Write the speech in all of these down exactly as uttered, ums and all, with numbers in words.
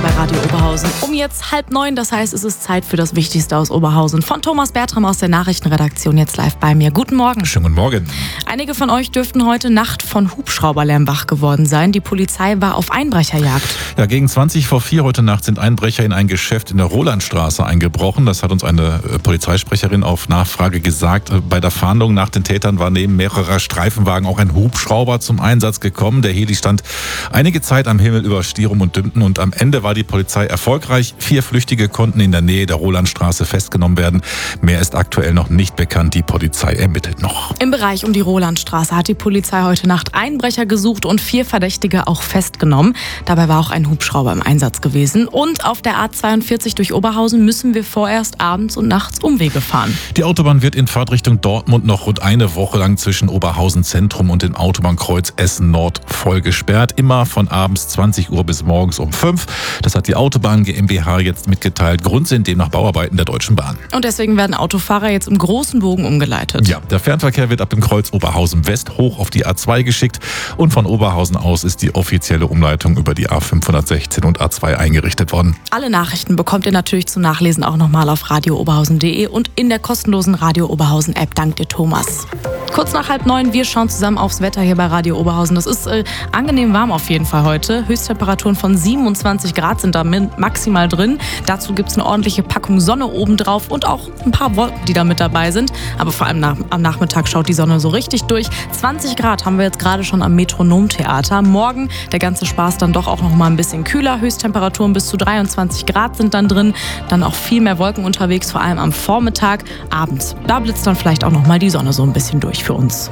bei Radio Oberhausen. Um jetzt halb neun, das heißt, es ist Zeit für das Wichtigste aus Oberhausen. Von Thomas Bertram aus der Nachrichtenredaktion jetzt live bei mir. Guten Morgen. Schönen guten Morgen. Einige von euch dürften heute Nacht von Hubschrauberlärm wach geworden sein. Die Polizei war auf Einbrecherjagd. Ja, gegen zwanzig vor vier heute Nacht sind Einbrecher in ein Geschäft in der Rolandstraße eingebrochen. Das hat uns eine Polizeisprecherin auf Nachfrage gesagt. Bei der Fahndung nach den Tätern war neben mehrerer Streifenwagen auch ein Hubschrauber zum Einsatz gekommen. Der Heli stand einige Zeit am Himmel über Stierum und Dümpen und am Ende war die Polizei erfolgreich. Vier Flüchtige konnten in der Nähe der Rolandstraße festgenommen werden. Mehr ist aktuell noch nicht bekannt. Die Polizei ermittelt noch. Im Bereich um die Rolandstraße hat die Polizei heute Nacht Einbrecher gesucht und vier Verdächtige auch festgenommen. Dabei war auch ein Hubschrauber im Einsatz gewesen. Und auf der A zweiundvierzig durch Oberhausen müssen wir vorerst abends und nachts Umwege fahren. Die Autobahn wird in Fahrtrichtung Dortmund noch rund eine Woche lang zwischen Oberhausen Zentrum und dem Autobahnkreuz Essen Nord voll gesperrt. Immer von abends zwanzig Uhr bis morgens um fünf. Das hat die Autobahn GmbH jetzt mitgeteilt. Grund sind demnach Bauarbeiten der Deutschen Bahn. Und deswegen werden Autofahrer jetzt im großen Bogen umgeleitet. Ja, der Fernverkehr wird ab dem Kreuz Oberhausen West hoch auf die A zwei geschickt und von Oberhausen aus ist die offizielle Umleitung über die A fünfhundertsechzehn und A zwei eingerichtet worden. Alle Nachrichten bekommt ihr natürlich zum Nachlesen auch nochmal auf radio oberhausen punkt de und in der kostenlosen Radio Oberhausen App. Dank dir, Thomas. Kurz nach halb neun, wir schauen zusammen aufs Wetter hier bei Radio Oberhausen. Das ist äh, angenehm warm auf jeden Fall heute. Höchsttemperaturen von siebenundzwanzig Grad sind da maximal drin. Dazu gibt es eine ordentliche Packung Sonne obendrauf und auch ein paar Wolken, die da mit dabei sind. Aber vor allem nach, am Nachmittag schaut die Sonne so richtig durch. zwanzig Grad haben wir jetzt gerade schon am Metronomtheater. Morgen der ganze Spaß dann doch auch noch mal ein bisschen kühler. Höchsttemperaturen bis zu dreiundzwanzig Grad sind dann drin. Dann auch viel mehr Wolken unterwegs, vor allem am Vormittag. Abends, da blitzt dann vielleicht auch noch mal die Sonne so ein bisschen durch für uns.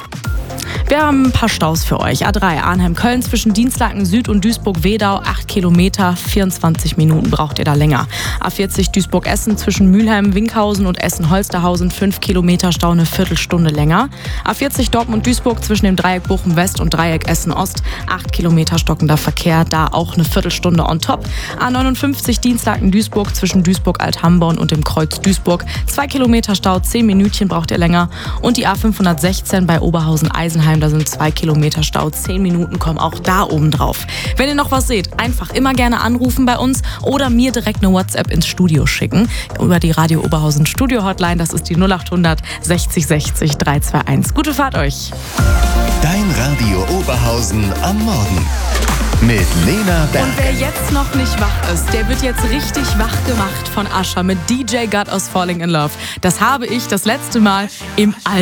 Wir haben ein paar Staus für euch. A drei Arnhem-Köln zwischen Dienstlaken Süd und Duisburg-Wedau, acht Kilometer, vierundzwanzig Minuten braucht ihr da länger. A vierzig Duisburg-Essen zwischen Mülheim-Winkhausen und Essen-Holsterhausen, fünf Kilometer Stau, eine Viertelstunde länger. A vierzig Dortmund-Duisburg zwischen dem Dreieck Bochum-West und Dreieck Essen-Ost, acht Kilometer stockender Verkehr, da auch eine Viertelstunde on top. A neunundfünfzig Dienstlaken-Duisburg zwischen Duisburg-Althamborn und dem Kreuz Duisburg, zwei Kilometer Stau, zehn Minütchen braucht ihr länger. Und die A fünfhundertsechzehn bei Oberhausen-Eisenheim, da sind zwei Kilometer Stau, zehn Minuten kommen auch da oben drauf. Wenn ihr noch was seht, einfach immer gerne anrufen bei uns oder mir direkt eine WhatsApp ins Studio schicken. Über die Radio Oberhausen Studio Hotline, das ist die null acht hundert sechzig sechzig dreihunderteinundzwanzig. Gute Fahrt euch! Dein Radio Oberhausen am Morgen. Mit Lena Berg. Und wer jetzt noch nicht wach ist, der wird jetzt richtig wach gemacht von Ascher mit D J God aus Falling in Love. Das habe ich das letzte Mal im All